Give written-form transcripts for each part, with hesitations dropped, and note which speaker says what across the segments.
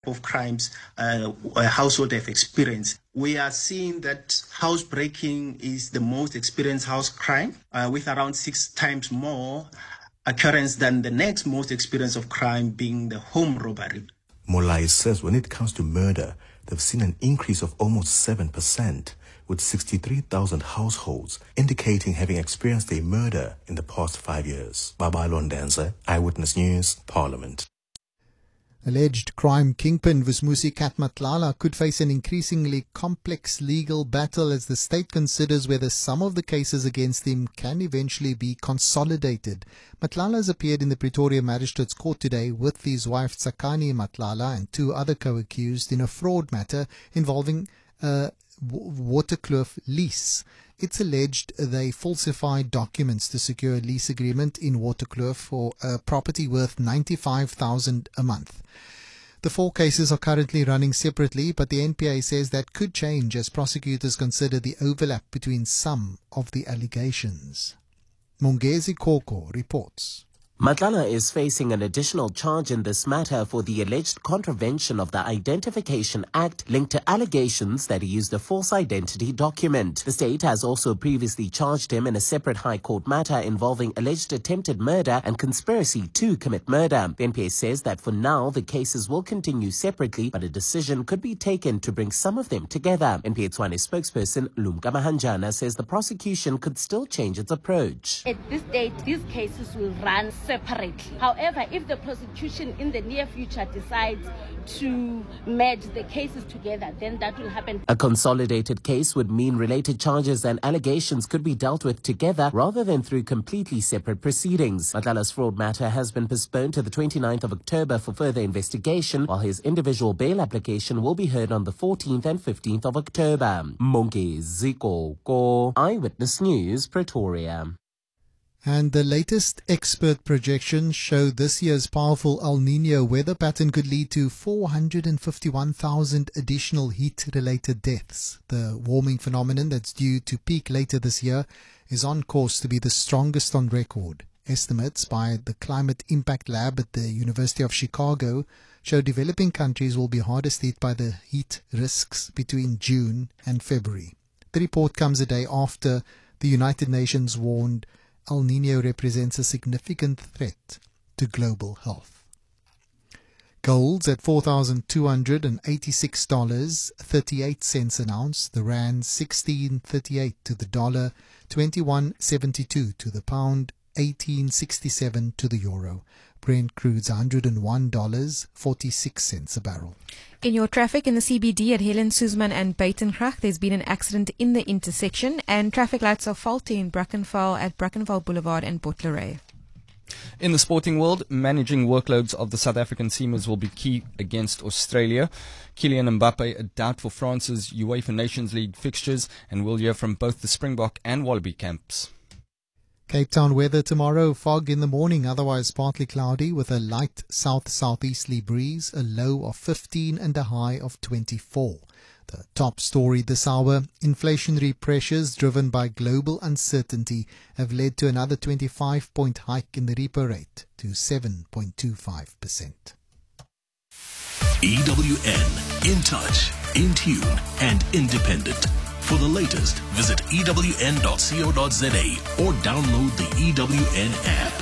Speaker 1: of crimes a household have experienced. We are seeing that housebreaking is the most experienced house crime, with around 6 times more occurrence than the next most experience of crime being the home robbery.
Speaker 2: Molai says when it comes to murder, they've seen an increase of almost 7%, with 63,000 households indicating having experienced a murder in the past 5 years. Baba Londenza, Eyewitness News, Parliament.
Speaker 3: Alleged crime kingpin Vusmusi Kat Matlala could face an increasingly complex legal battle as the state considers whether some of the cases against him can eventually be consolidated. Matlala has appeared in the Pretoria Magistrates Court today with his wife Tsakani Matlala and 2 other co-accused in a fraud matter involving Waterkloof lease. It's alleged they falsified documents to secure a lease agreement in Waterkloof for a property worth 95,000 a month. The 4 cases are currently running separately, but the NPA says that could change as prosecutors consider the overlap between some of the allegations. Mongezi Koko reports.
Speaker 4: Matlala is facing an additional charge in this matter for the alleged contravention of the Identification Act linked to allegations that he used a false identity document. The state has also previously charged him in a separate High Court matter involving alleged attempted murder and conspiracy to commit murder. The NPA says that for now the cases will continue separately, but a decision could be taken to bring some of them together. NPA Tshwane spokesperson Lumka Mahanjana says the prosecution could still change its approach.
Speaker 5: At this stage, these cases will run separately. However, if the prosecution in the near future decides to merge the cases together, then that will happen.
Speaker 4: A consolidated case would mean related charges and allegations could be dealt with together rather than through completely separate proceedings. Matlala's fraud matter has been postponed to the 29th of October for further investigation, while his individual bail application will be heard on the 14th and 15th of October. Mongezi Koko, Eyewitness News, Pretoria.
Speaker 3: And the latest expert projections show this year's powerful El Niño weather pattern could lead to 451,000 additional heat-related deaths. The warming phenomenon that's due to peak later this year is on course to be the strongest on record. Estimates by the Climate Impact Lab at the University of Chicago show developing countries will be hardest hit by the heat risks between June and February. The report comes a day after the United Nations warned El Niño represents a significant threat to global health. Gold's at $4,286.38 an ounce. The rand 16.38 to the dollar, 21.72 to the pound, 18.67 to the euro. Brent crude's $101.46 a barrel.
Speaker 6: In your traffic in the CBD at Helen Suzman and Buitengracht, there's been an accident in the intersection and traffic lights are faulty in Brackenfell at Brackenfell Boulevard and Bottleray.
Speaker 7: In the sporting world, managing workloads of the South African seamers will be key against Australia. Kylian Mbappe a doubt for France's UEFA Nations League fixtures, and we'll hear from both the Springbok and Wallaby camps.
Speaker 3: Cape Town weather tomorrow, fog in the morning, otherwise partly cloudy with a light south-southeasterly breeze, a low of 15 and a high of 24. The top story this hour, inflationary pressures driven by global uncertainty have led to another 25-point hike in the repo rate to 7.25%.
Speaker 8: EWN, in touch, in tune and independent. For the latest, visit ewn.co.za or download the EWN app.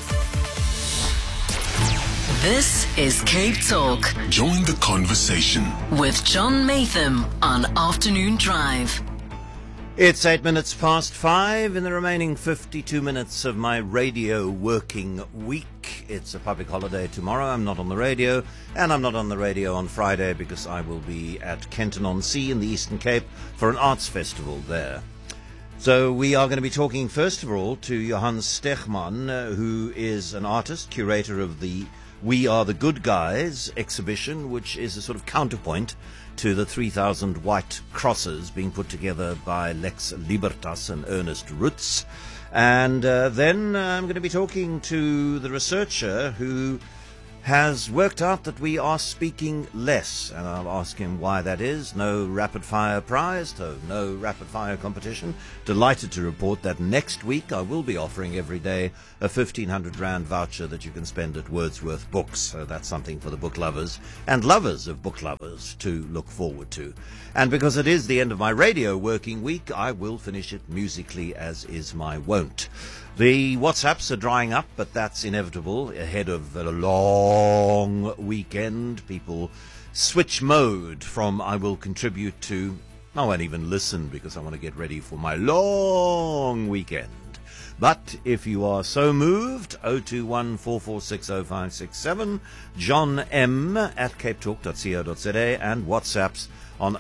Speaker 9: This is Cape Talk.
Speaker 8: Join the conversation
Speaker 9: with John Matham on Afternoon Drive.
Speaker 10: It's 8 minutes past 5 in the remaining 52 minutes of my radio working week. It's a public holiday tomorrow. I'm not on the radio, and I'm not on the radio on Friday because I will be at Kenton-on-Sea in the Eastern Cape for an arts festival there. So we are going to be talking first of all to Johan Stegman, who is an artist, curator of the We Are the Good Guys exhibition, which is a sort of counterpoint to the 3,000 white crosses being put together by Lex Libertas and Ernest Rutz. And then I'm going to be talking to the researcher who has worked out that we are speaking less, and I'll ask him why that is. No rapid fire prize, so no rapid fire competition. Delighted to report that next week I will be offering every day a 1,500 Rand voucher that you can spend at Wordsworth Books. So that's something for the book lovers and lovers of book lovers to look forward to. And because it is the end of my radio working week, I will finish it musically, as is my wont. The WhatsApps are drying up, but that's inevitable ahead of a long weekend. People switch mode from I will contribute to I won't even listen because I want to get ready for my long weekend. But if you are so moved, 021-446-0567, John M at capetalk.co.za, and WhatsApps on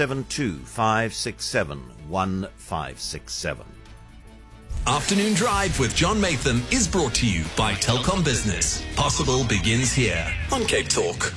Speaker 10: 072-567-1567.
Speaker 8: Afternoon Drive with John Matham is brought to you by Telkom Business. Possible begins here on Cape Talk.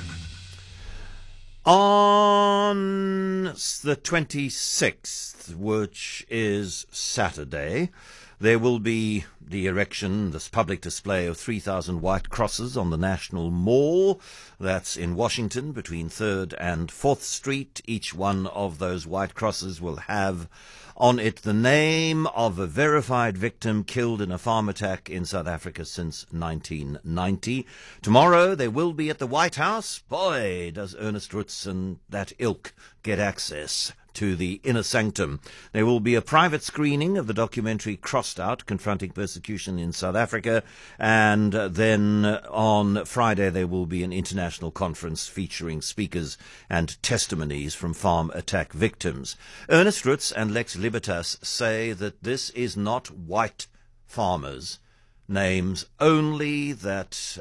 Speaker 10: On the 26th, which is Saturday, there will be the erection, this public display of 3,000 white crosses on the National Mall. That's in Washington between 3rd and 4th Street. Each one of those white crosses will have on it the name of a verified victim killed in a farm attack in South Africa since 1990. Tomorrow they will be at the White House. Boy, does Ernest Roots and that ilk get access to the inner sanctum. There will be a private screening of the documentary Crossed Out, Confronting Persecution in South Africa, and then on Friday there will be an international conference featuring speakers and testimonies from farm attack victims. Ernest Roots and Lex Libertas say that this is not white farmers' names, only that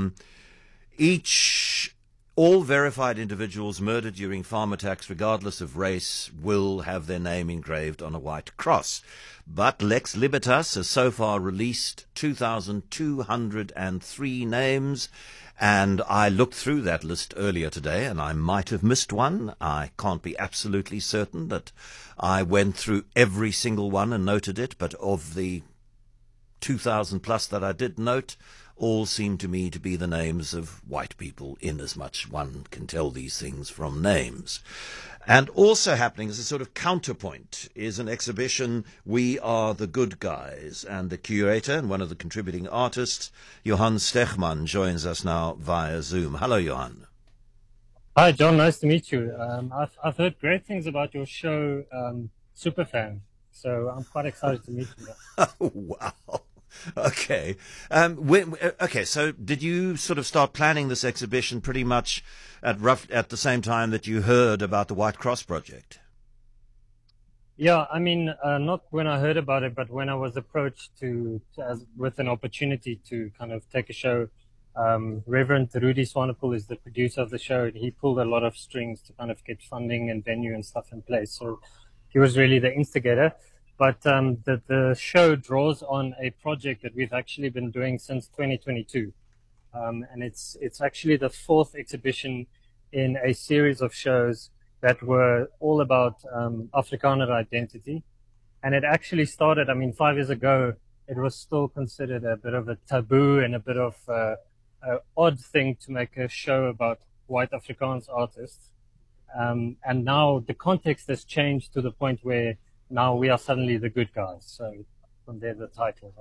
Speaker 10: all verified individuals murdered during farm attacks, regardless of race, will have their name engraved on a white cross. But Lex Libertas has so far released 2,203 names, and I looked through that list earlier today, and I might have missed one. I can't be absolutely certain that I went through every single one and noted it, but of the 2,000 plus that I did note, all seem to me to be the names of white people, in as much one can tell these things from names. And also happening as a sort of counterpoint is an exhibition, We Are the Good Guys, and the curator and one of the contributing artists, Johan Stegman, joins us now via Zoom. Hello, Johan.
Speaker 11: Hi, John. Nice to meet you. I've heard great things about your show, Superfan, so I'm quite excited to meet you.
Speaker 10: Oh, wow. Okay. So did you sort of start planning this exhibition pretty much at the same time that you heard about the White Cross project?
Speaker 11: Yeah, I mean, not when I heard about it, but when I was approached with an opportunity to kind of take a show. Reverend Rudy Swanepoel is the producer of the show, and he pulled a lot of strings to kind of get funding and venue and stuff in place. So he was really the instigator. But the show draws on a project that we've actually been doing since 2022. And it's actually the 4th exhibition in a series of shows that were all about Afrikaner identity. And it actually started, 5 years ago, it was still considered a bit of a taboo and a bit of an odd thing to make a show about white Afrikaans artists. And now the context has changed to the point where now we are suddenly the good guys. So from there, the title.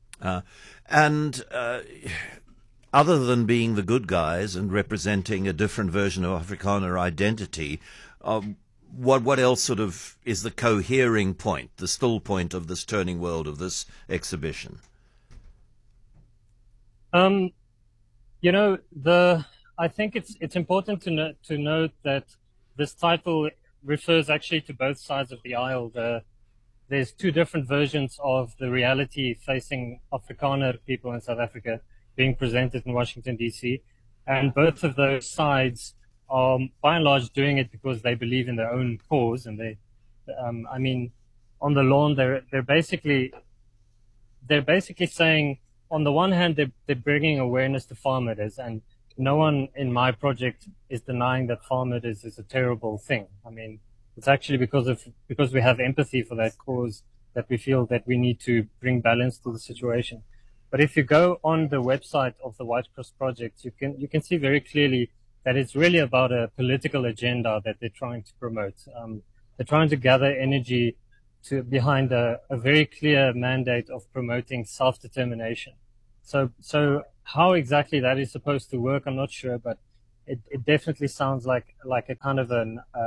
Speaker 10: Other than being the good guys and representing a different version of Afrikaner identity, what else sort of is the cohering point, the still point of this turning world of this exhibition?
Speaker 11: I think it's important to note that this title refers actually to both sides of the aisle. There's 2 different versions of the reality facing Afrikaner people in South Africa being presented in Washington, D.C. And both of those sides are, by and large, doing it because they believe in their own cause. And they, on the lawn, they're basically saying, on the one hand, they're bringing awareness to farm murders, and no one in my project is denying that farm murders is a terrible thing. It's actually because we have empathy for that cause that we feel that we need to bring balance to the situation. But if you go on the website of the White Cross Project, you can see very clearly that it's really about a political agenda that they're trying to promote. They're trying to gather energy behind a very clear mandate of promoting self-determination. So how exactly that is supposed to work, I'm not sure, but it definitely sounds like a kind of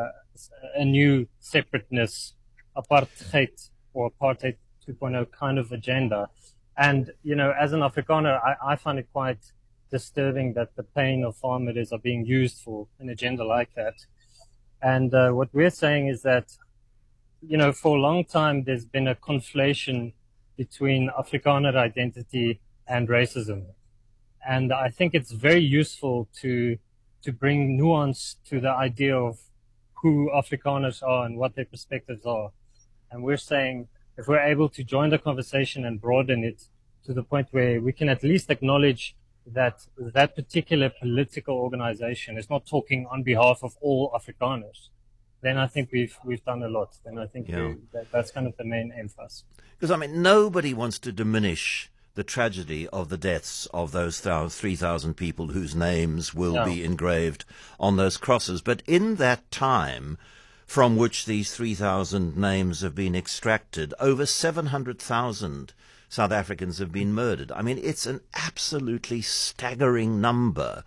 Speaker 11: a new separateness, apartheid or apartheid 2.0 kind of agenda. And, as an Afrikaner, I find it quite disturbing that the pain of farmers are being used for an agenda like that. And what we're saying is that, for a long time, there's been a conflation between Afrikaner identity and racism. And I think it's very useful to bring nuance to the idea of who Afrikaners are and what their perspectives are. And we're saying if we're able to join the conversation and broaden it to the point where we can at least acknowledge that that particular political organization is not talking on behalf of all Afrikaners, then I think we've done a lot. Then I think that's kind of the main emphasis.
Speaker 10: Because, nobody wants to diminish the tragedy of the deaths of those 3,000 people whose names will be engraved on those crosses. But in that time from which these 3,000 names have been extracted, over 700,000 South Africans have been murdered. It's an absolutely staggering number.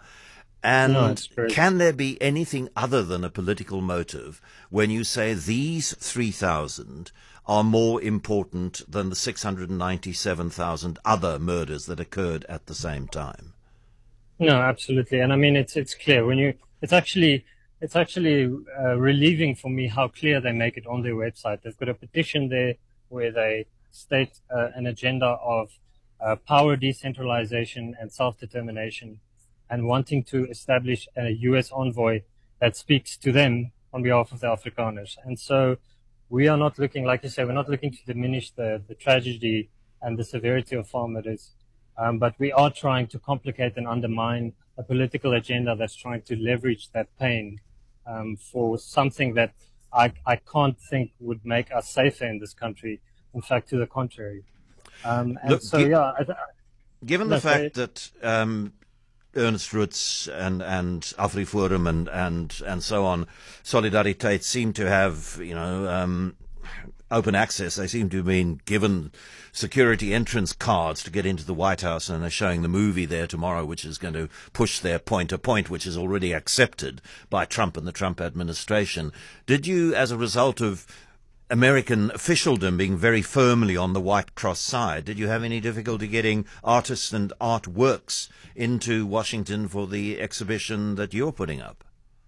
Speaker 10: And can there be anything other than a political motive when you say these 3,000 are more important than the 697,000 other murders that occurred at the same time?
Speaker 11: No, absolutely. And it's clear it's actually relieving for me how clear they make it on their website. They've got a petition there where they state an agenda of power decentralization and self-determination, and wanting to establish a U.S. envoy that speaks to them on behalf of the Afrikaners. And so we are not looking, like you say, we're not looking to diminish the tragedy and the severity of farm murders, but we are trying to complicate and undermine a political agenda that's trying to leverage that pain for something that I can't think would make us safer in this country. In fact, to the contrary.
Speaker 10: Given the fact that Ernst Roots and AfriForum and so on, Solidariteit seem to have, open access. They seem to have been given security entrance cards to get into the White House, and they're showing the movie there tomorrow, which is going to push their point, a point which is already accepted by Trump and the Trump administration. Did you, as a result of American officialdom being very firmly on the White Cross side, did you have any difficulty getting artists and artworks into Washington for the exhibition that you're putting up?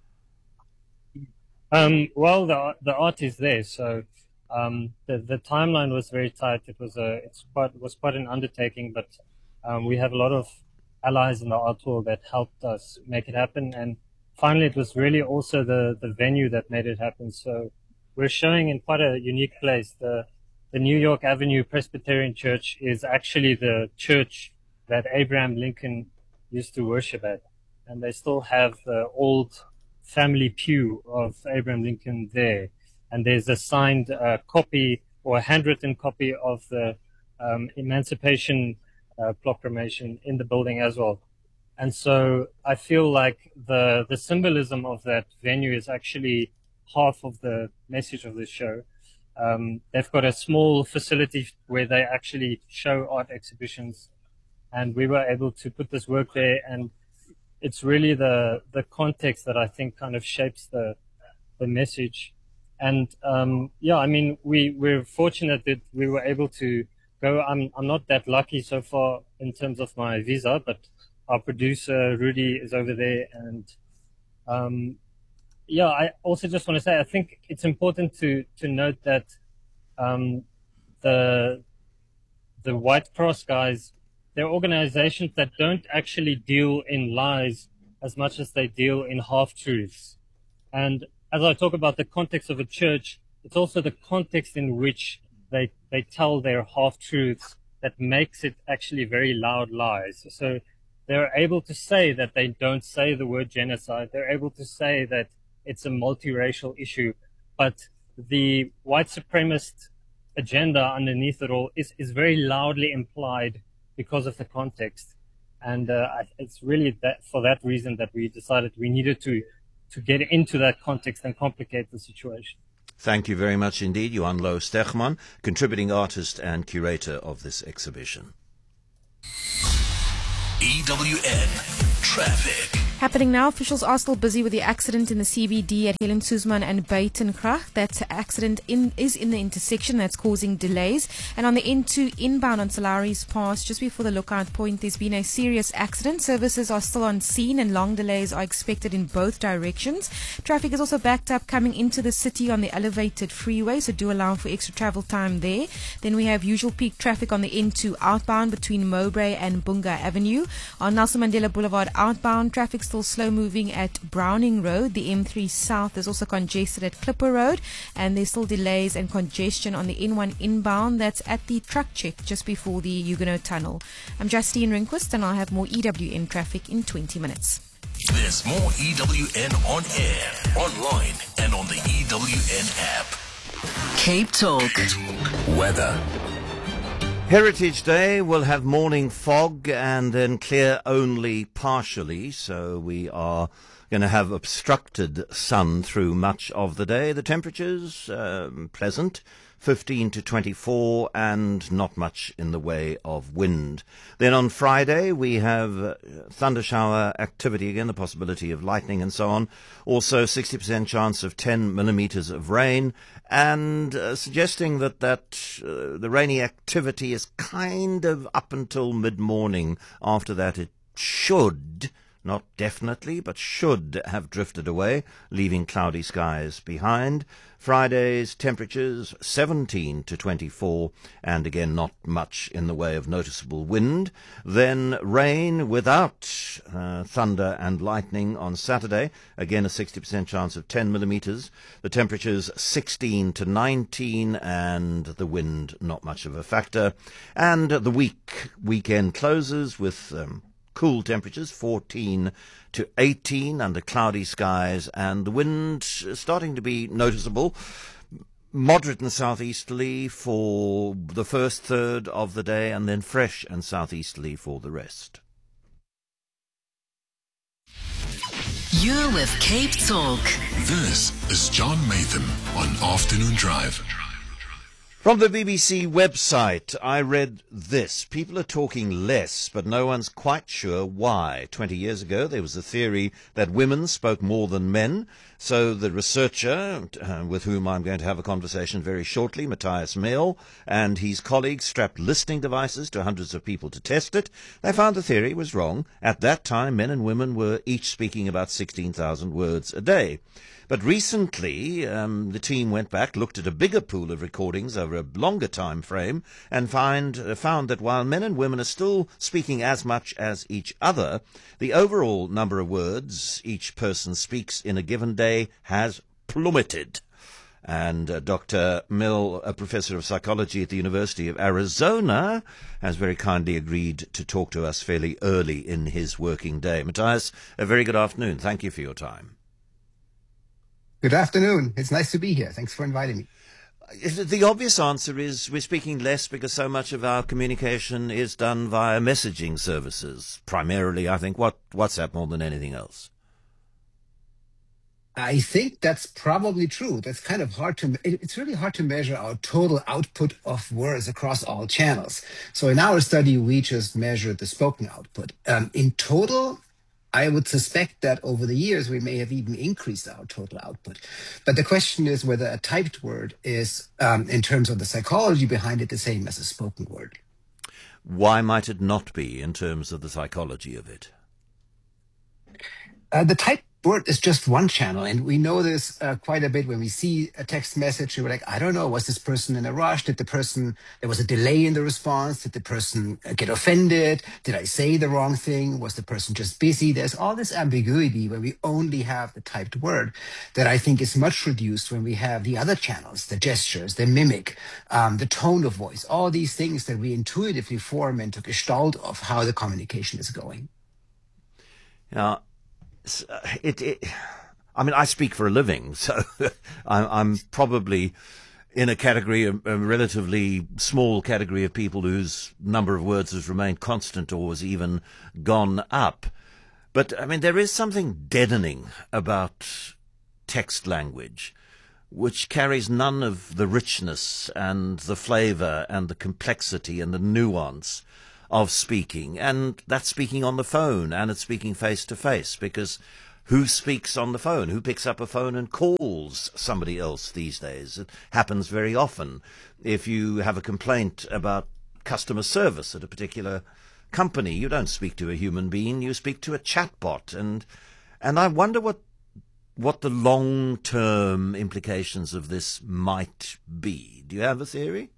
Speaker 11: Well, the art is there, so the timeline was very tight. It was quite an undertaking, but we have a lot of allies in the art world that helped us make it happen. And finally, it was really also the venue that made it happen. So we're showing in quite a unique place. The New York Avenue Presbyterian Church is actually the church that Abraham Lincoln used to worship at. And they still have the old family pew of Abraham Lincoln there. And there's a signed copy or a handwritten copy of the Emancipation Proclamation in the building as well. And so I feel like the symbolism of that venue is actually half of the message of this show. They've got a small facility where they actually show art exhibitions, and we were able to put this work there, and it's really the context that I think kind of shapes the message. And we're fortunate that we were able to go. I'm not that lucky so far in terms of my visa, but our producer Rudy is over there, and I also just want to say, I think it's important to note that the White Cross guys, they're organizations that don't actually deal in lies as much as they deal in half-truths. And as I talk about the context of a church, it's also the context in which they tell their half-truths that makes it actually very loud lies. So they're able to say that they don't say the word genocide. They're able to say that it's a multiracial issue, but the white supremacist agenda underneath it all is very loudly implied because of the context. And it's really for that reason that we decided we needed to get into that context and complicate the situation.
Speaker 10: Thank you very much indeed, Johan Louw Stegman, contributing artist and curator of this exhibition.
Speaker 8: EWN Traffic.
Speaker 6: Happening now, officials are still busy with the accident in the CBD at Helen Suzman and Buitengracht. That accident is in the intersection that's causing delays. And on the N2 inbound on Salaris Pass, just before the lookout point, there's been a serious accident. Services are still on scene and long delays are expected in both directions. Traffic is also backed up coming into the city on the elevated freeway, so do allow for extra travel time there. Then we have usual peak traffic on the N2 outbound between Mowbray and Bunga Avenue. On Nelson Mandela Boulevard outbound, traffic still slow moving at Browning Road. The M3 South is also congested at Clipper Road, and there's still delays and congestion on the N1 inbound. That's at the truck check just before the Huguenot Tunnel. I'm Justine Rehnquist, and I'll have more EWN traffic in 20 minutes.
Speaker 8: There's more EWN on air, online, and on the EWN app.
Speaker 9: Cape Talk.
Speaker 8: Weather.
Speaker 10: Heritage Day will have morning fog and then clear only partially, so we are going to have obstructed sun through much of the day. The temperatures, pleasant, 15 to 24, and not much in the way of wind. Then on Friday, we have thunder shower activity again, the possibility of lightning and so on. Also, 60% chance of 10 millimeters of rain, and suggesting that the rainy activity is kind of up until mid-morning. After that, it should, not definitely, but should have drifted away, leaving cloudy skies behind. Friday's temperatures 17 to 24, and again not much in the way of noticeable wind. Then rain without thunder and lightning on Saturday, again a 60% chance of 10 millimeters. The temperatures 16 to 19, and the wind not much of a factor. And the weekend closes with cool temperatures, 14 to 18 under cloudy skies, and the wind starting to be noticeable. Moderate and southeasterly for the first third of the day, and then fresh and southeasterly for the rest.
Speaker 9: You're with Cape Talk.
Speaker 8: This is John Matham on Afternoon Drive.
Speaker 10: From the BBC website, I read this. People are talking less, but no one's quite sure why. 20 years ago, there was a theory that women spoke more than men. So the researcher, with whom I'm going to have a conversation very shortly, Matthias Mehl, and his colleagues strapped listening devices to hundreds of people to test it. They found the theory was wrong. At that time, men and women were each speaking about 16,000 words a day. But recently, the team went back, looked at a bigger pool of recordings over a longer time frame, and found that while men and women are still speaking as much as each other, the overall number of words each person speaks in a given day has plummeted. And Dr. Mehl, a professor of psychology at the University of Arizona, has very kindly agreed to talk to us fairly early in his working day. Matthias, a very good afternoon. Thank you for your time.
Speaker 12: Good afternoon. It's nice to be here. Thanks for inviting me.
Speaker 10: The obvious answer is we're speaking less because so much of our communication is done via messaging services. Primarily, I think, WhatsApp more than anything else.
Speaker 12: I think that's probably true. That's kind of it's really hard to measure our total output of words across all channels. So in our study, we just measured the spoken output. In total, I would suspect that over the years, we may have even increased our total output. But the question is whether a typed word is, in terms of the psychology behind it, the same as a spoken word.
Speaker 10: Why might it not be in terms of the psychology of it?
Speaker 12: The typed word is just one channel, and we know this quite a bit when we see a text message. We're like, I don't know, was this person in a rush? There was a delay in the response? Did the person get offended? Did I say the wrong thing? Was the person just busy? There's all this ambiguity when we only have the typed word that I think is much reduced when we have the other channels, the gestures, the mimic, the tone of voice, all these things that we intuitively form into gestalt of how the communication is going.
Speaker 10: Yeah. I mean, I speak for a living, so I'm probably in a category, a relatively small category of people whose number of words has remained constant or has even gone up. But, I mean, there is something deadening about text language, which carries none of the richness and the flavour and the complexity and the nuance of speaking. And that's speaking on the phone, and it's speaking face to face, because who speaks on the phone? Who picks up a phone and calls somebody else these days? It happens very often. If you have a complaint about customer service at a particular company, you don't speak to a human being, you speak to a chatbot. And I wonder what the long-term implications of this might be. Do you have a theory?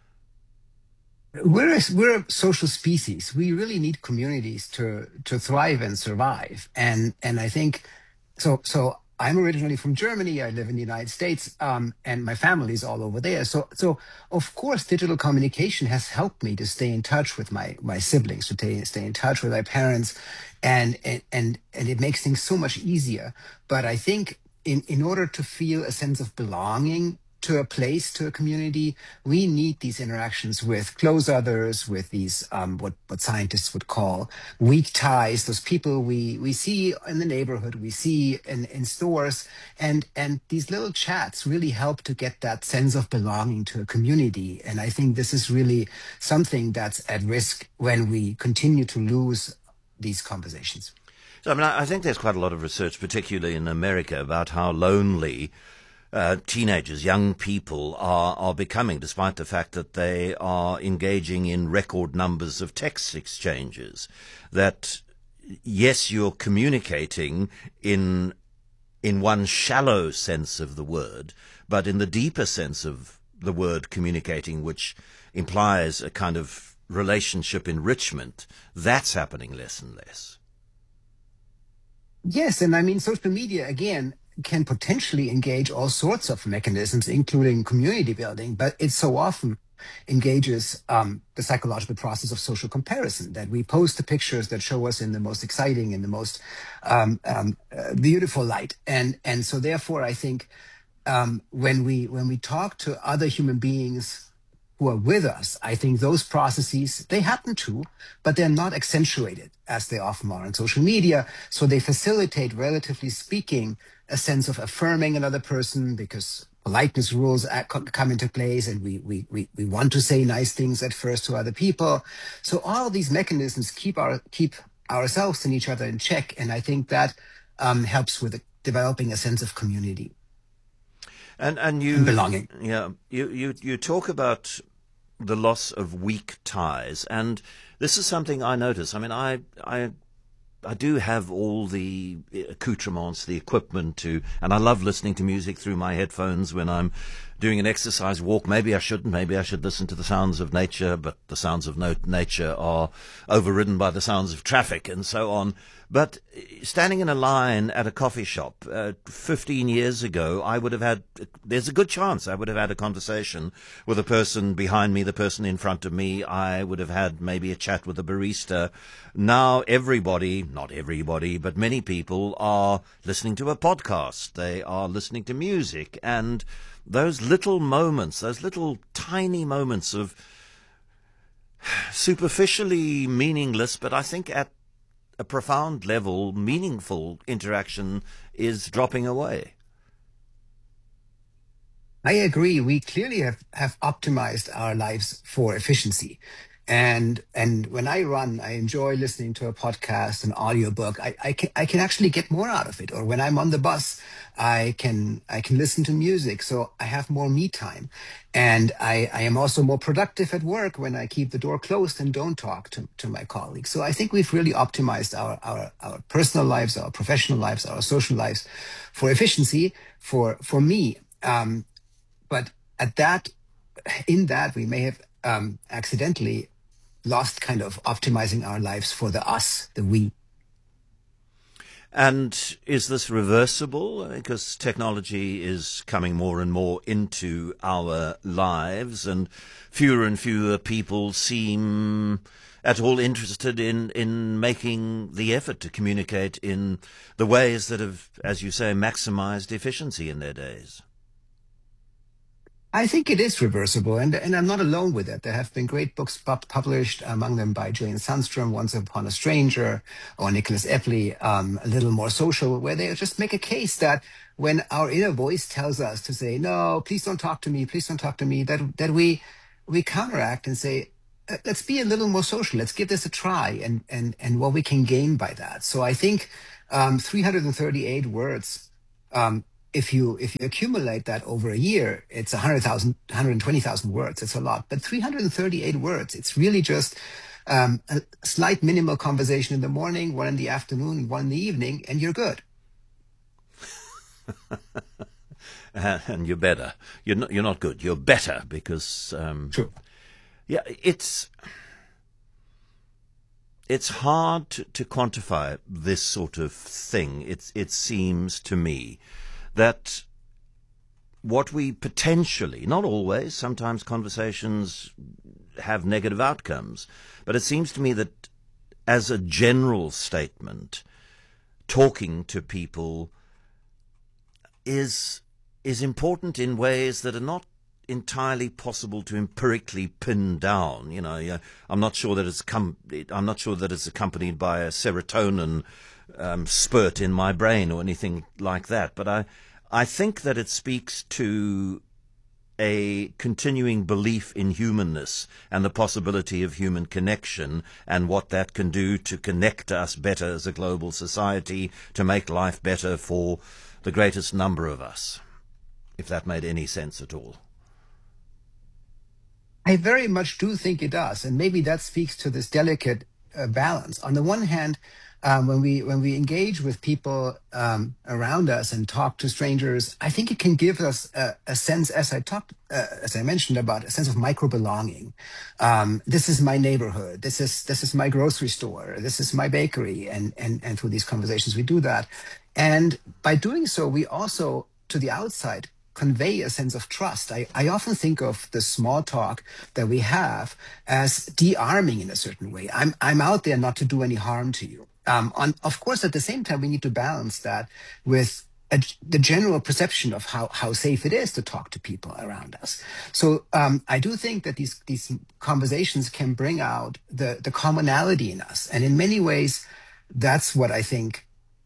Speaker 12: We're a social species. We really need communities to thrive and survive. And I think so I'm originally from Germany. I live in the United States, and my family is all over there. So of course, digital communication has helped me to stay in touch with my siblings, to stay in touch with my parents, and it makes things so much easier. But I think in order to feel a sense of belonging to a place, to a community, we need these interactions with close others, with these what scientists would call weak ties, those people we see in the neighborhood, we see in stores, and these little chats really help to get that sense of belonging to a community. And I think this is really something that's at risk when we continue to lose these conversations.
Speaker 10: So, I mean, I think there's quite a lot of research, particularly in America, about how lonely teenagers, young people are becoming, despite the fact that they are engaging in record numbers of text exchanges. That, yes, you're communicating in one shallow sense of the word, but in the deeper sense of the word communicating, which implies a kind of relationship enrichment, that's happening less and less.
Speaker 12: Yes, and I mean, social media, again, can potentially engage all sorts of mechanisms, including community building, but it so often engages the psychological process of social comparison, that we post the pictures that show us in the most exciting and the most beautiful light. And so therefore, I think when we talk to other human beings who are with us, I think those processes, they happen too, but they're not accentuated as they often are on social media. So they facilitate, relatively speaking, a sense of affirming another person, because politeness rules come into place, and we want to say nice things at first to other people. So all these mechanisms keep ourselves and each other in check, and I think that helps with developing a sense of community
Speaker 10: and you
Speaker 12: and belonging.
Speaker 10: Yeah, you talk about the loss of weak ties, and this is something I notice. I mean, I do have all the accoutrements, the equipment and I love listening to music through my headphones when I'm doing an exercise walk. Maybe I shouldn't. Maybe I should listen to the sounds of nature, but the sounds of nature are overridden by the sounds of traffic and so on. But standing in a line at a coffee shop 15 years ago, there's a good chance I would have had a conversation with the person behind me, the person in front of me. I would have had maybe a chat with a barista. Now everybody, not everybody, but many people are listening to a podcast. They are listening to music, and those little moments, those little tiny moments of superficially meaningless, but I think at a profound level, meaningful interaction is dropping away.
Speaker 12: I agree. We clearly have optimized our lives for efficiency. And when I run, I enjoy listening to a podcast, an audiobook. I can actually get more out of it. Or when I'm on the bus, I can listen to music. So I have more me time. And I am also more productive at work when I keep the door closed and don't talk to my colleagues. So I think we've really optimized our personal lives, our professional lives, our social lives for efficiency for me. But in that we may have accidentally lost kind of optimizing our lives for the us, the we.
Speaker 10: And is this reversible? Because technology is coming more and more into our lives, and fewer people seem at all interested in making the effort to communicate in the ways that have, as you say, maximized efficiency in their days.
Speaker 12: I think it is reversible, and I'm not alone with it. There have been great books published, among them by Gillian Sandstrom, Once Upon a Stranger, or Nicholas Epley, A Little More Social, where they just make a case that when our inner voice tells us to say, no, please don't talk to me, that we counteract and say, let's be a little more social, let's give this a try, and what we can gain by that. So I think 338 words, if you accumulate that over a year, it's 120,000 words. It's a lot. But 338 words, it's really just a slight minimal conversation in the morning, one in the afternoon, one in the evening, and you're good.
Speaker 10: And you're better. You're not good. You're better because
Speaker 12: True.
Speaker 10: Yeah, it's hard to quantify this sort of thing. It seems to me that what we potentially, not always, sometimes conversations have negative outcomes, but it seems to me that as a general statement, talking to people is important in ways that are not entirely possible to empirically pin down. You know, I'm not sure that it's accompanied by a serotonin spurt in my brain or anything like that. But I think that it speaks to a continuing belief in humanness and the possibility of human connection and what that can do to connect us better as a global society, to make life better for the greatest number of us, if that made any sense at all.
Speaker 12: I very much do think it does, and maybe that speaks to this delicate balance. On the one hand, when we engage with people around us and talk to strangers, I think it can give us a sense, as I mentioned, about a sense of micro-belonging. This is my neighborhood. This is my grocery store. This is my bakery. And through these conversations, we do that. And by doing so, we also, to the outside, convey a sense of trust. I often think of the small talk that we have as de-arming in a certain way. I'm out there not to do any harm to you. Of course, at the same time, we need to balance that with the general perception of how safe it is to talk to people around us. So I do think that these conversations can bring out the commonality in us. And in many ways, that's what I think.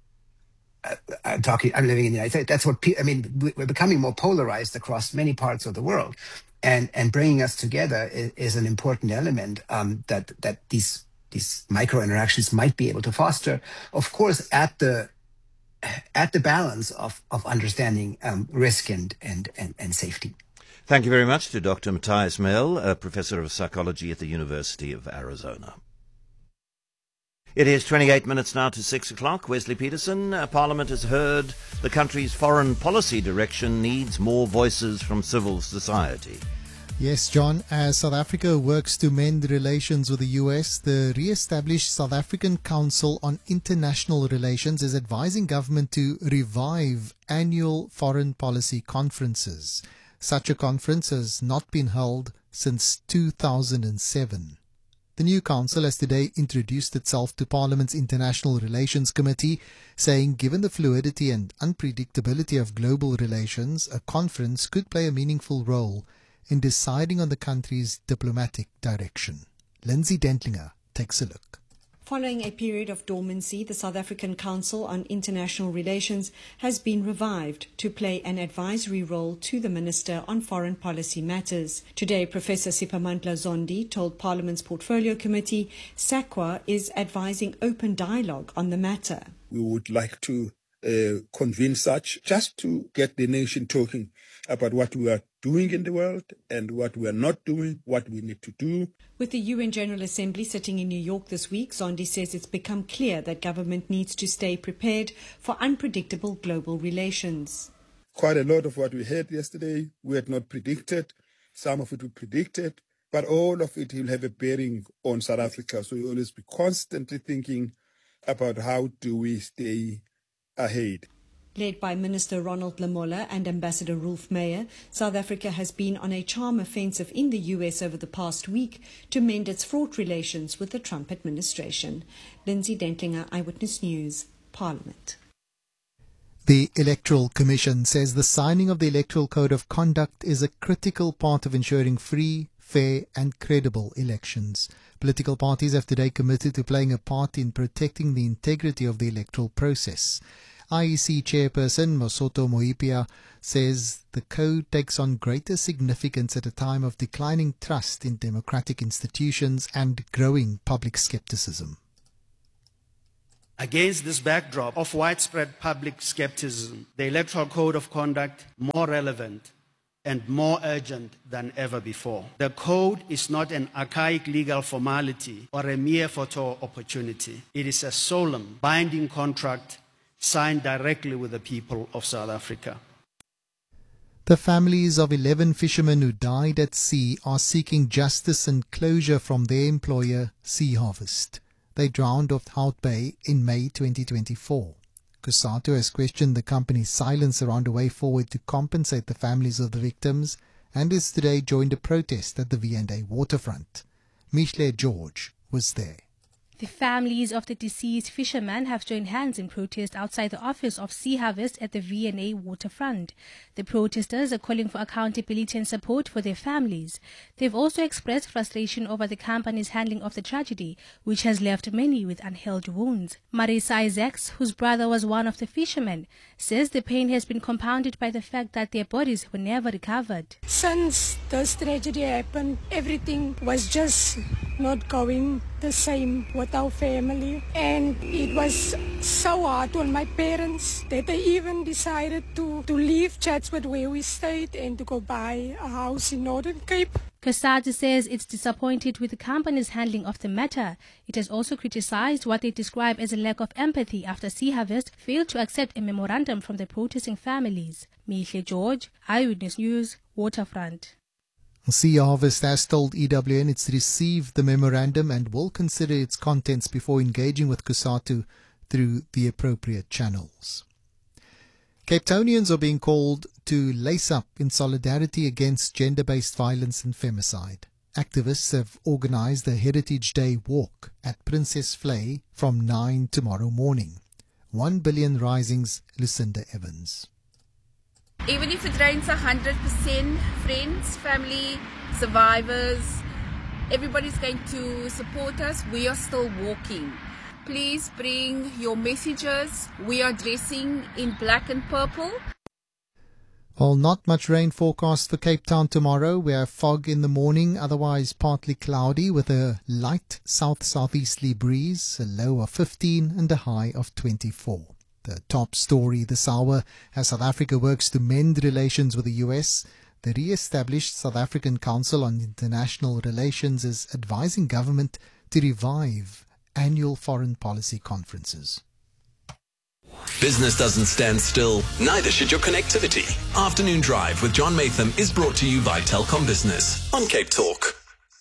Speaker 12: I'm living in the United States. That's what we're becoming more polarized across many parts of the world, and bringing us together is an important element that these micro interactions might be able to foster. Of course, at the balance of understanding risk and safety.
Speaker 10: Thank you very much to Dr. Matthias Mehl, a professor of psychology at the University of Arizona. It is 28 minutes now to 6 o'clock. Wesley Peterson, Parliament has heard the country's foreign policy direction needs more voices from civil society.
Speaker 3: Yes, John, as South Africa works to mend relations with the US, the re-established South African Council on International Relations is advising government to revive annual foreign policy conferences. Such a conference has not been held since 2007. The new council has today introduced itself to Parliament's International Relations Committee, saying given the fluidity and unpredictability of global relations, a conference could play a meaningful role in deciding on the country's diplomatic direction. Lindsay Dentlinger takes a look.
Speaker 13: Following a period of dormancy, the South African Council on International Relations has been revived to play an advisory role to the Minister on Foreign Policy Matters. Today, Professor Siphamandla Zondi told Parliament's Portfolio Committee SAQA is advising open dialogue on the matter.
Speaker 14: We would like to convene such just to get the nation talking about what we are doing in the world and what we are not doing, what we need to do.
Speaker 13: With the UN General Assembly sitting in New York this week, Zondi says it's become clear that government needs to stay prepared for unpredictable global relations.
Speaker 14: Quite a lot of what we heard yesterday we had not predicted. Some of it we predicted, but all of it will have a bearing on South Africa. So we always be constantly thinking about how do we stay ahead.
Speaker 13: Led by Minister Ronald Lamola and Ambassador Rolf Meyer, South Africa has been on a charm offensive in the US over the past week to mend its fraught relations with the Trump administration. Lindsay Dentlinger, Eyewitness News, Parliament.
Speaker 3: The Electoral Commission says the signing of the Electoral Code of Conduct is a critical part of ensuring free, fair and credible elections. Political parties have today committed to playing a part in protecting the integrity of the electoral process. IEC Chairperson Mosoto Moipia says the code takes on greater significance at a time of declining trust in democratic institutions and growing public skepticism.
Speaker 15: Against this backdrop of widespread public skepticism, the Electoral Code of Conduct more relevant and more urgent than ever before. The code is not an archaic legal formality or a mere photo opportunity. It is a solemn, binding contract signed directly with the people of South Africa.
Speaker 3: The families of 11 fishermen who died at sea are seeking justice and closure from their employer, Sea Harvest. They drowned off Hout Bay in May 2024. COSATU has questioned the company's silence around a way forward to compensate the families of the victims and has today joined a protest at the V&A waterfront. Michle George was there.
Speaker 16: The families of the deceased fishermen have joined hands in protest outside the office of Sea Harvest at the V&A waterfront. The protesters are calling for accountability and support for their families. They've also expressed frustration over the company's handling of the tragedy, which has left many with unhealed wounds. Marisa Isaacs, whose brother was one of the fishermen, says the pain has been compounded by the fact that their bodies were never recovered.
Speaker 17: Since this tragedy happened, everything was just not going the same with our family, and it was so hard on my parents that they even decided to leave Chatsworth where we stayed and to go buy a house in Northern Cape.
Speaker 16: COSATU says it's disappointed with the company's handling of the matter. It has also criticized what they describe as a lack of empathy after Sea Harvest failed to accept a memorandum from the protesting families. Michle George, Eyewitness News, Waterfront.
Speaker 3: Sea Harvest has told EWN it's received the memorandum and will consider its contents before engaging with COSATU through the appropriate channels. Cape Townians are being called to lace up in solidarity against gender-based violence and femicide. Activists have organized a Heritage Day walk at Princess Flay from 9 tomorrow morning. 1 Billion Rising's Lucinda Evans.
Speaker 18: Even if it rains 100%, friends, family, survivors, everybody's going to support us. We are still walking. Please bring your messages. We are dressing in black and purple.
Speaker 3: Well, not much rain forecast for Cape Town tomorrow. We have fog in the morning, otherwise partly cloudy with a light south-southeasterly breeze, a low of 15 and a high of 24. The top story this hour, as South Africa works to mend relations with the US, the re-established South African Council on International Relations is advising government to revive annual foreign policy conferences.
Speaker 19: Business doesn't stand still, neither should your connectivity. Afternoon Drive with John Matham is brought to you by Telkom Business on Cape Talk.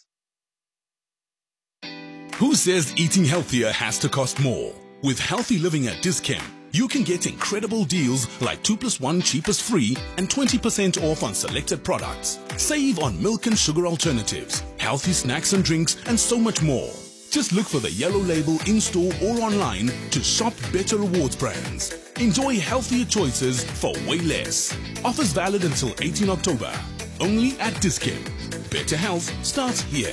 Speaker 8: Who says eating healthier has to cost more? With Healthy Living at Dis-Chem, you can get incredible deals like 2+1 cheapest free and 20% off on selected products. Save on milk and sugar alternatives, healthy snacks and drinks, and so much more. Just look for the yellow label in-store or online to shop better rewards brands. Enjoy healthier choices for way less. Offers valid until 18 October. Only at Dis-Chem. Better health starts here.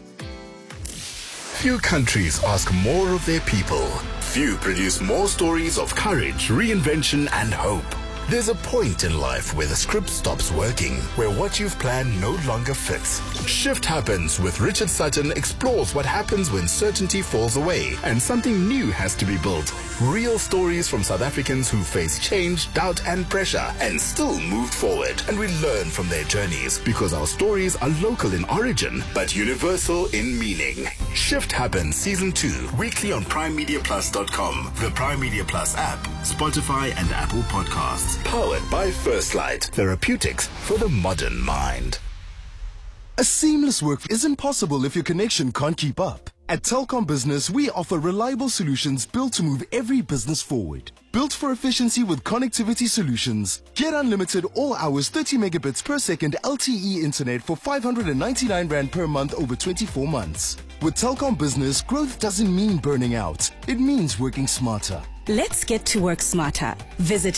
Speaker 2: Few countries ask more of their people. Few produce more stories of courage, reinvention, and hope. There's a point in life where the script stops working, where what you've planned no longer fits. Shift Happens with Richard Sutton explores what happens when certainty falls away and something new has to be built. Real stories from South Africans who face change, doubt, and pressure and still moved forward. And we learn from their journeys because our stories are local in origin but universal in meaning. Shift Happens Season 2, weekly on PrimeMediaPlus.com, the Prime Media Plus app, Spotify, and Apple Podcasts. Powered by First Light, therapeutics for the modern mind.
Speaker 20: A seamless work isn't possible if your connection can't keep up. At Telkom Business, we offer reliable solutions built to move every business forward. Built for efficiency with connectivity solutions. Get unlimited all hours 30 megabits per second LTE internet for 599 Rand per month over 24 months. With Telkom Business, growth doesn't mean burning out. It means working smarter.
Speaker 21: Let's get to work smarter. Visit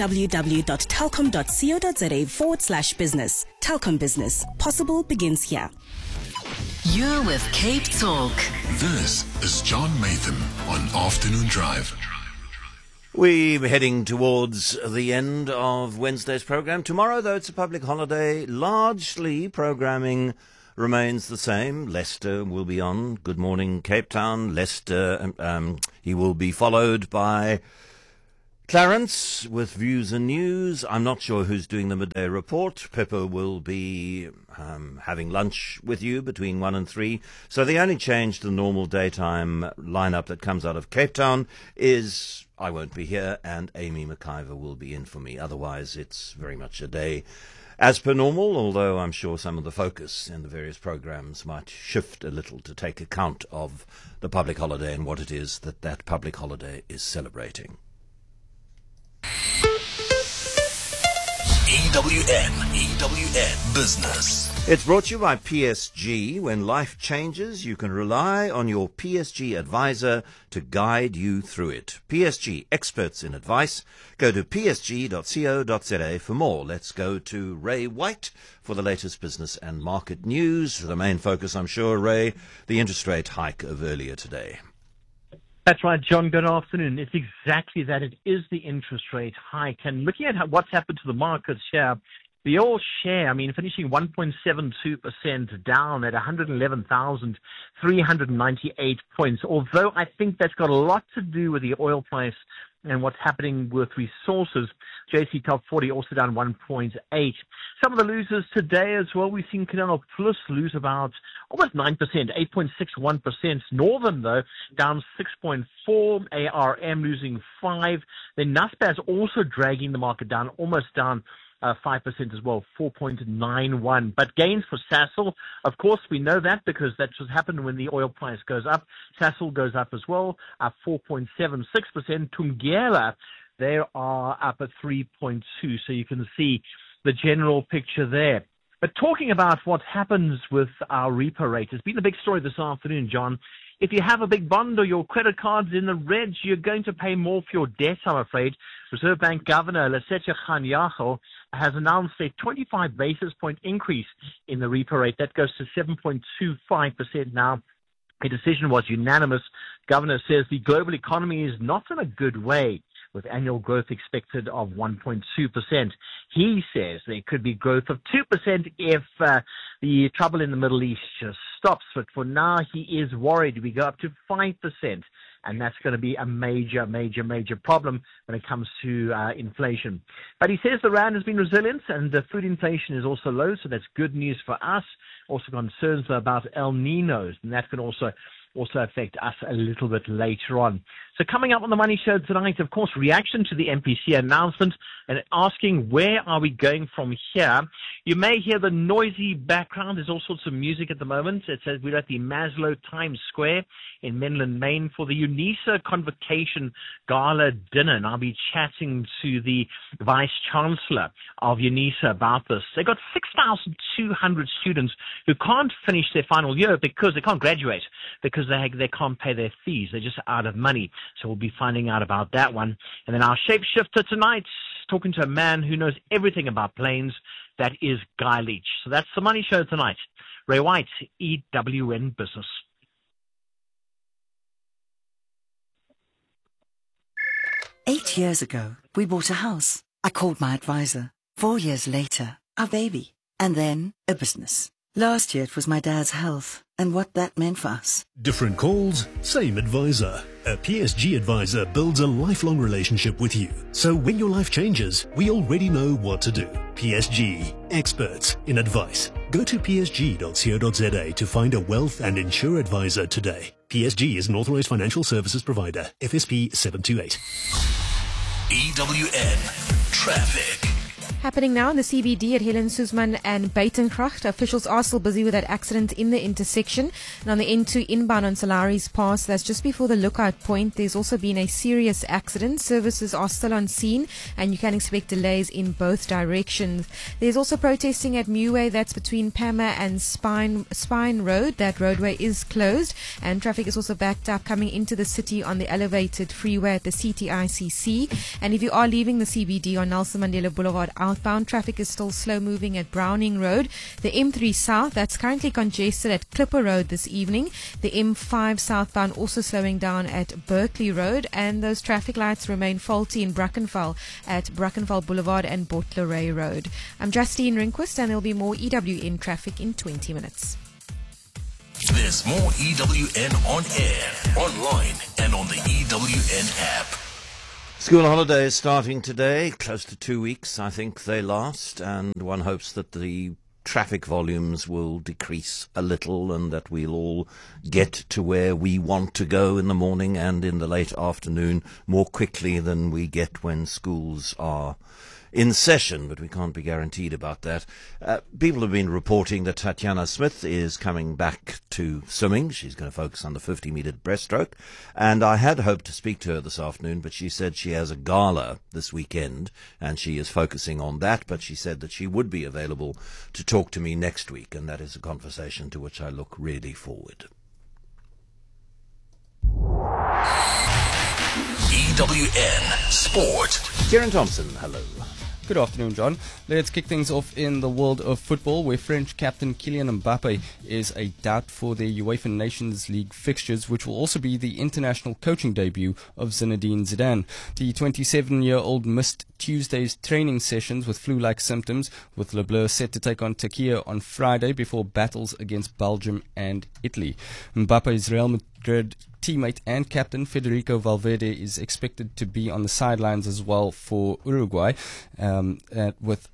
Speaker 21: www.telkom.co.za/business. Telkom Business. Possible begins here.
Speaker 9: You're with Cape Talk.
Speaker 8: This is John Matham on Afternoon Drive.
Speaker 10: We're heading towards the end of Wednesday's program. Tomorrow, though, it's a public holiday. Largely, programming remains the same. Lester will be on. Good morning, Cape Town. Lester, he will be followed by Clarence with Views and News. I'm not sure who's doing the midday report. Pippa will be having lunch with you between 1 and 3. So the only change to the normal daytime lineup that comes out of Cape Town is I won't be here and Amy McIver will be in for me. Otherwise, it's very much a day as per normal, although I'm sure some of the focus in the various programs might shift a little to take account of the public holiday and what it is that public holiday is celebrating. EWN Business. It's brought to you by PSG. When life changes, you can rely on your PSG advisor to guide you through it. PSG, experts in advice. Go to psg.co.za for more. Let's go to Ray White for the latest business and market news. The main focus, I'm sure, Ray, the interest rate hike of earlier today.
Speaker 22: That's right, John. Good afternoon. It's exactly that. It is the interest rate hike. And looking at what's happened to the markets here, the oil share, finishing 1.72% down at 111,398 points. Although I think that's got a lot to do with the oil price and what's happening with resources. JC Top 40 also down 1.8. Some of the losers today as well. We've seen Canelo Plus lose about almost 9%, 8.61%. Northern, though, down 6.4%. ARM losing 5%. Then Naspers also dragging the market down, almost down 5% as well, 4.91. But gains for Sasol, of course, we know that because that's what happened when the oil price goes up. Sasol goes up as well, up 4.76%. Thungela, they are up at 3.2%. So you can see the general picture there. But talking about what happens with our repo rate, it's been a big story this afternoon, John. If you have a big bond or your credit card's in the red, you're going to pay more for your debt, I'm afraid. Reserve Bank Governor Lesetja Kganyago has announced a 25 basis point increase in the repo rate. That goes to 7.25% now. A decision was unanimous. Governor says the global economy is not in a good way, with annual growth expected of 1.2%. He says there could be growth of 2% if the trouble in the Middle East just stops. But for now, he is worried we go up to 5%. And that's going to be a major, major, major problem when it comes to inflation. But he says the rand has been resilient and the food inflation is also low, so that's good news for us. Also concerns about El Ninos, and that can also affect us a little bit later on. So coming up on the Money Show tonight, of course, reaction to the MPC announcement and asking where are we going from here. You may hear the noisy background. There's all sorts of music at the moment. It says we're at the Maslow Times Square in Menlyn, Maine for the UNISA Convocation Gala Dinner. And I'll be chatting to the Vice Chancellor of UNISA about this. They've got 6,200 students who can't finish their final year because they can't graduate, because they can't pay their fees. They're just out of money. So we'll be finding out about that one. And then our shapeshifter tonight, talking to a man who knows everything about planes. That is Guy Leach. So that's the Money Show tonight. Ray White, EWN Business.
Speaker 23: Eight years ago, we bought a house. I called my advisor. 4 years later, our baby. And then a business. Last year, it was my dad's health and what that meant for us.
Speaker 24: Different calls, same advisor. A PSG advisor builds a lifelong relationship with you. So when your life changes, we already know what to do. PSG, experts in advice. Go to psg.co.za to find a wealth and insure advisor today. PSG is an authorized financial services provider. FSP 728.
Speaker 19: EWN Traffic.
Speaker 6: Happening now in the CBD at Helen Suzman and Buitengracht. Officials are still busy with that accident in the intersection. And on the N2 inbound on Salaris Pass, that's just before the lookout point. There's also been a serious accident. Services are still on scene and you can expect delays in both directions. There's also protesting at Muway, that's between Pama and Spine Road. That roadway is closed and traffic is also backed up coming into the city on the elevated freeway at the CTICC. And if you are leaving the CBD on Nelson Mandela Boulevard outbound, traffic is still slow moving at Browning Road. The M3 South, that's currently congested at Clipper Road this evening. The M5 southbound also slowing down at Berkeley Road, and those traffic lights remain faulty in Brackenfell at Brackenfell Boulevard and Bottleray Road. I'm Justine Rehnquist, and there'll be more EWN traffic in 20 minutes.
Speaker 1: There's more EWN on air, online, and on the EWN app.
Speaker 10: School holidays starting today, close to 2 weeks, I think they last, and one hopes that the traffic volumes will decrease a little and that we'll all get to where we want to go in the morning and in the late afternoon more quickly than we get when schools are in session, but we can't be guaranteed about that. People have been reporting that Tatiana Smith is coming back to swimming. She's going to focus on the 50-metre breaststroke, and I had hoped to speak to her this afternoon, but she said she has a gala this weekend and she is focusing on that, but she said that she would be available to talk to me next week, and that is a conversation to which I look really forward.
Speaker 1: EWN Sport.
Speaker 10: Kieran Thompson, hello.
Speaker 4: Good afternoon, John. Let's kick things off in the world of football, where French captain Kylian Mbappe is a doubt for the UEFA Nations League fixtures, which will also be the international coaching debut of Zinedine Zidane. The 27-year-old missed Tuesday's training sessions with flu-like symptoms, with Le Bleu set to take on Turkey on Friday before battles against Belgium and Italy. Mbappe's Real Madrid teammate and captain Federico Valverde is expected to be on the sidelines as well for Uruguay, with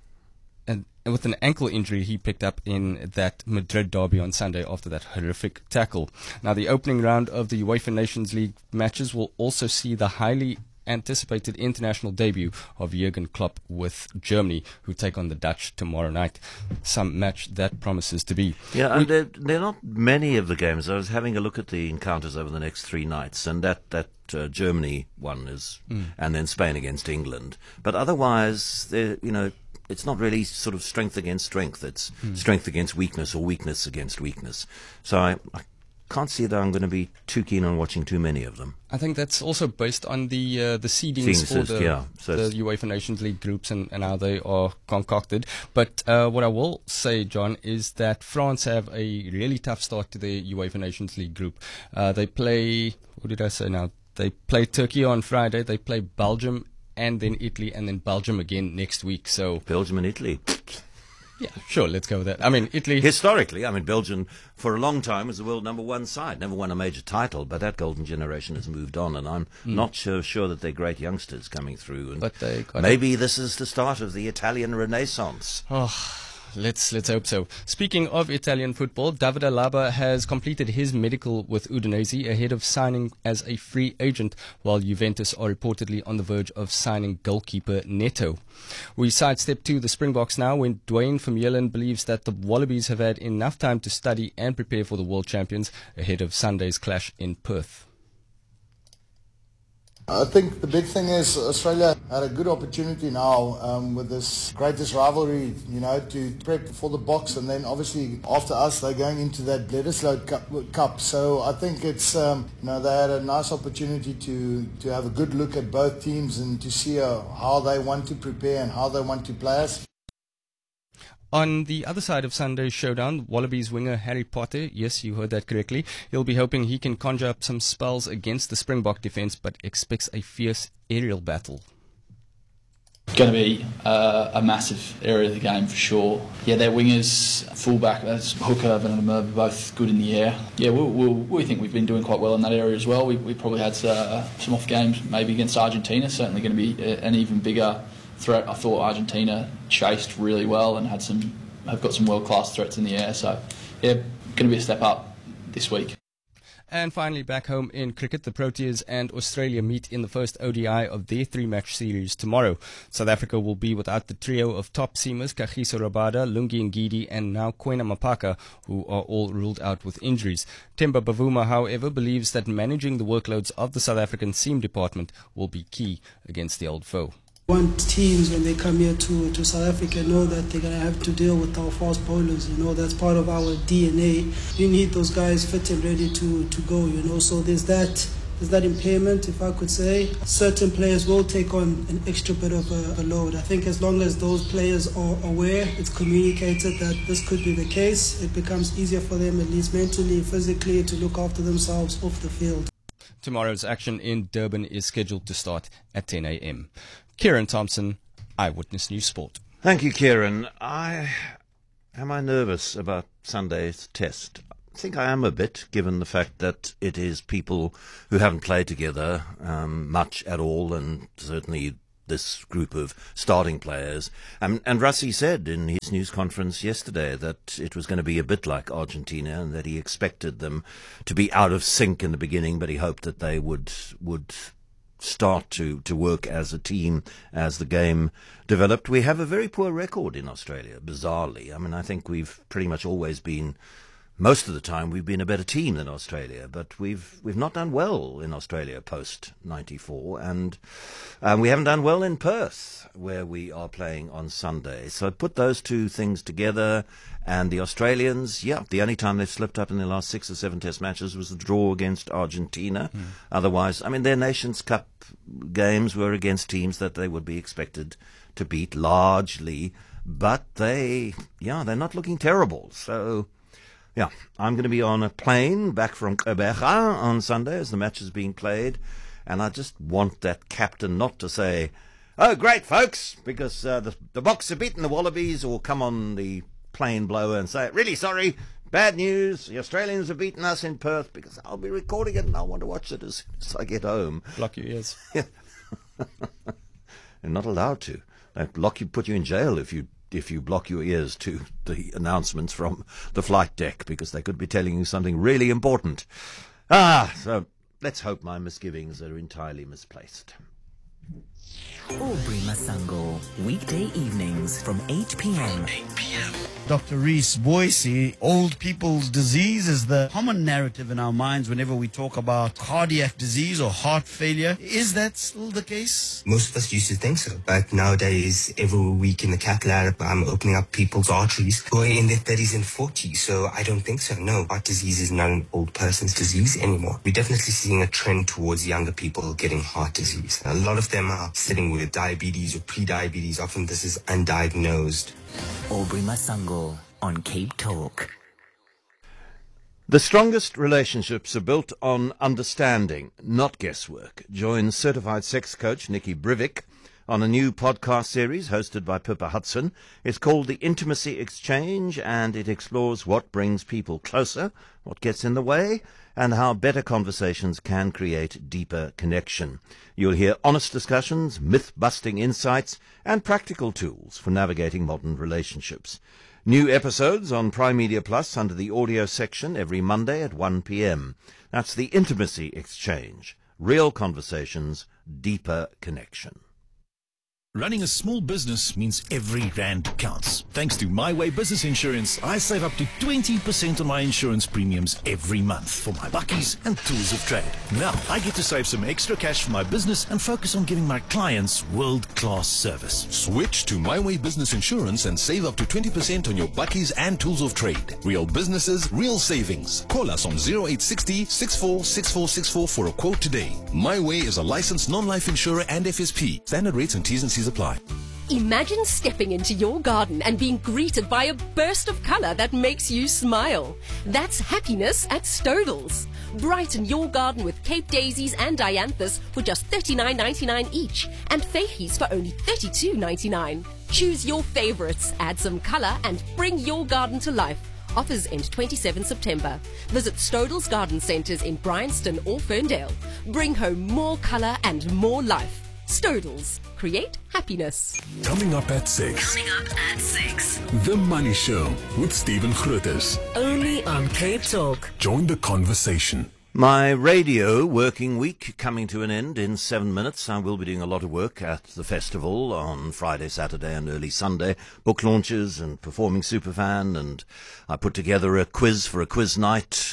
Speaker 4: an ankle injury he picked up in that Madrid derby on Sunday after that horrific tackle. Now, the opening round of the UEFA Nations League matches will also see the highly anticipated international debut of Jurgen Klopp with Germany, who take on the Dutch tomorrow night. Some match that promises to be.
Speaker 10: Yeah, and there are not many of the games. I was having a look at the encounters over the next 3 nights, and that Germany one is, and then Spain against England. But otherwise, it's not really sort of strength against strength. It's strength against weakness or weakness against weakness. So I can't see that I'm going to be too keen on watching too many of them.
Speaker 4: I think that's also based on the seedings for the UEFA Nations League groups and how they are concocted. But what I will say, John, is that France have a really tough start to the UEFA Nations League group. They play, what did I say now? They play Turkey on Friday, they play Belgium and then Italy, and then Belgium again next week. So
Speaker 10: Belgium and Italy.
Speaker 4: Yeah, sure, let's go with that. I mean, Italy...
Speaker 10: Historically, Belgium, for a long time, was the world #1 side. Never won a major title, but that golden generation has moved on, and I'm not sure that they're great youngsters coming through. And
Speaker 4: but they
Speaker 10: maybe this is the start of the Italian Renaissance.
Speaker 4: Oh, let's hope so. Speaking of Italian football, David Alaba has completed his medical with Udinese ahead of signing as a free agent, while Juventus are reportedly on the verge of signing goalkeeper Neto. We sidestep to the Springboks now, when Dwayne Vermeulen believes that the Wallabies have had enough time to study and prepare for the world champions ahead of Sunday's clash in Perth.
Speaker 5: I think the big thing is Australia had a good opportunity now with this greatest rivalry, to prep for the Boks, and then obviously after us they're going into that Bledisloe Cup. So I think it's they had a nice opportunity to have a good look at both teams and to see how they want to prepare and how they want to play us.
Speaker 4: On the other side of Sunday's showdown, Wallabies winger Harry Potter, yes, you heard that correctly, he'll be hoping he can conjure up some spells against the Springbok defence, but expects a fierce aerial battle.
Speaker 7: It's going to be a massive area of the game for sure. Yeah, their wingers, fullback, that's Hooker and Merv, both good in the air. Yeah, we think we've been doing quite well in that area as well. We probably had some off games, maybe against Argentina, certainly going to be an even bigger threat. I thought Argentina chased really well and have got some world-class threats in the air. So, yeah, going to be a step up this week.
Speaker 4: And finally, back home in cricket, the Proteas and Australia meet in the first ODI of their 3-match series tomorrow. South Africa will be without the trio of top seamers Kagiso Rabada, Lungi Ngidi and now Kwena Mapaka, who are all ruled out with injuries. Themba Bavuma, however, believes that managing the workloads of the South African seam department will be key against the old foe.
Speaker 11: Want teams when they come here to South Africa know that they're going to have to deal with our fast bowlers. That's part of our DNA. You need those guys fit and ready to go, so there's that impairment, if I could say. Certain players will take on an extra bit of a load. I think as long as those players are aware, it's communicated that this could be the case, it becomes easier for them, at least mentally, physically, to look after themselves off the field.
Speaker 4: Tomorrow's action in Durban is scheduled to start at 10 a.m. Kieran Thompson, Eyewitness News Sport.
Speaker 10: Thank you, Kieran. Am I nervous about Sunday's test? I think I am a bit, given the fact that it is people who haven't played together much at all, and certainly this group of starting players. And Rassie said in his news conference yesterday that it was going to be a bit like Argentina and that he expected them to be out of sync in the beginning, but he hoped that they would start to work as a team as the game developed. We have a very poor record in Australia, bizarrely. I think we've pretty much always been, most of the time, we've been a better team than Australia, but we've not done well in Australia post-94, and we haven't done well in Perth, where we are playing on Sunday. So put those two things together, and the Australians, the only time they've slipped up in their last 6 or 7 test matches was the draw against Argentina. Otherwise, their Nations Cup games were against teams that they would be expected to beat largely, but they're not looking terrible. So I'm going to be on a plane back from Gqeberha on Sunday as the match is being played, and I just want that captain not to say, "Oh, great, folks," because the Boks have beaten the Wallabies, or come on the plane blower and say, "Really sorry, bad news, the Australians have beaten us in Perth," because I'll be recording it and I want to watch it as soon as I get home.
Speaker 4: Block your ears.
Speaker 10: They're not allowed to. They put you in jail if you block your ears to the announcements from the flight deck, because they could be telling you something really important. So let's hope my misgivings are entirely misplaced.
Speaker 12: Aubrey Masango, weekday evenings from 8 p.m.
Speaker 15: Dr. Reese Boise, old people's disease is the common narrative in our minds whenever we talk about cardiac disease or heart failure. Is that still the case?
Speaker 13: Most of us used to think so, but nowadays, every week in the cath lab, I'm opening up people's arteries who are in their 30s and 40s, so I don't think so. No, heart disease is not an old person's disease anymore. We're definitely seeing a trend towards younger people getting heart disease. A lot of them are sitting with diabetes or pre-diabetes. Often this is undiagnosed.
Speaker 12: Aubrey Masango on Cape Talk.
Speaker 10: The strongest relationships are built on understanding, not guesswork. Join certified sex coach Nikki Brivik on a new podcast series hosted by Pippa Hudson. It's called The Intimacy Exchange, and it explores what brings people closer, what gets in the way, and how better conversations can create deeper connection. You'll hear honest discussions, myth-busting insights, and practical tools for navigating modern relationships. New episodes on Prime Media Plus under the audio section every Monday at 1 p.m. That's The Intimacy Exchange. Real conversations, deeper connection.
Speaker 1: Running a small business means every rand counts. Thanks to My Way Business Insurance, I save up to 20% on my insurance premiums every month for my bakkies and tools of trade. Now, I get to save some extra cash for my business and focus on giving my clients world-class service. Switch to My Way Business Insurance and save up to 20% on your bakkies and tools of trade. Real businesses, real savings. Call us on 0860 646464 for a quote today. My Way is a licensed non-life insurer and FSP. Standard rates and T's and C's apply.
Speaker 14: Imagine stepping into your garden and being greeted by a burst of colour that makes you smile. That's happiness at Stodels. Brighten your garden with Cape Daisies and Dianthus for just $39.99 each, and Feichies for only $32.99. Choose your favourites, add some colour, and bring your garden to life. Offers end 27 September. Visit Stodels Garden Centres in Bryanston or Ferndale. Bring home more colour and more life. Stodels. Create happiness.
Speaker 25: Coming up at 6. The Money Show with Stephen Grootes.
Speaker 21: Only on Cape Talk.
Speaker 25: Join the conversation.
Speaker 10: My radio working week coming to an end in 7 minutes. I will be doing a lot of work at the festival on Friday, Saturday and early Sunday. Book launches and performing Superfan, and I put together a quiz for a quiz night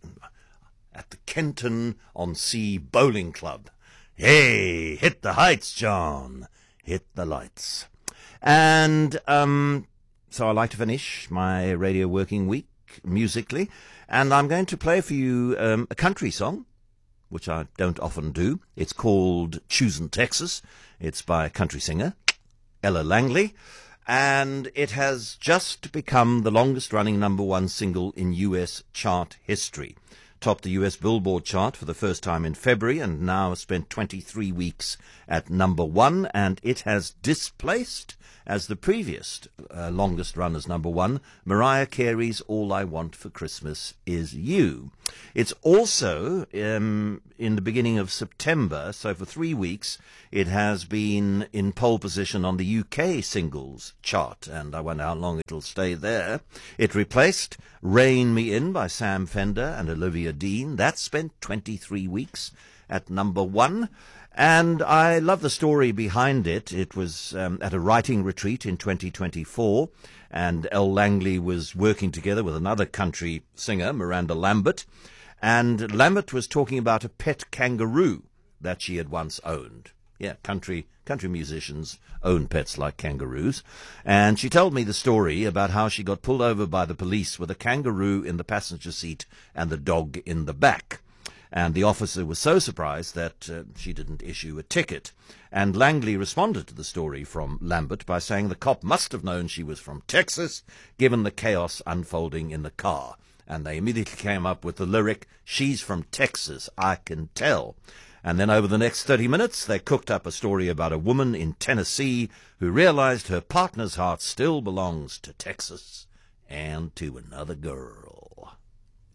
Speaker 10: at the Kenton-on-Sea Bowling Club. Hey, hit the heights, John. Hit the lights. And so I like to finish my radio working week musically. And I'm going to play for you a country song, which I don't often do. It's called Choosin' Texas. It's by a country singer, Ella Langley. And it has just become the longest-running #1 single in U.S. chart history. Topped the U.S. Billboard chart for the first time in February and now spent 23 weeks at #1. And it has displaced, as the previous longest runners #1, Mariah Carey's All I Want for Christmas Is You. It's also in the beginning of September, so for 3 weeks, it has been in pole position on the UK singles chart, and I wonder how long it'll stay there. It replaced Rein Me In by Sam Fender and Olivia Dean. That spent 23 weeks at #1. And I love the story behind it. It was at a writing retreat in 2024, and Ella Langley was working together with another country singer, Miranda Lambert, and Lambert was talking about a pet kangaroo that she had once owned. Yeah, country musicians own pets like kangaroos. And she told me the story about how she got pulled over by the police with a kangaroo in the passenger seat and the dog in the back. And the officer was so surprised that she didn't issue a ticket. And Langley responded to the story from Lambert by saying the cop must have known she was from Texas, given the chaos unfolding in the car. And they immediately came up with the lyric, "She's from Texas, I can tell." And then over the next 30 minutes, they cooked up a story about a woman in Tennessee who realized her partner's heart still belongs to Texas and to another girl.